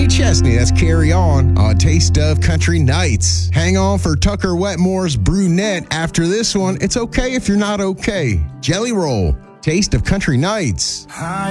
Chesney, that's Carry On Taste of Country Nights. Hang on for Tucker Wetmore's Brunette. After this one, It's Okay If You're Not Okay. Jelly Roll, Taste of Country Nights.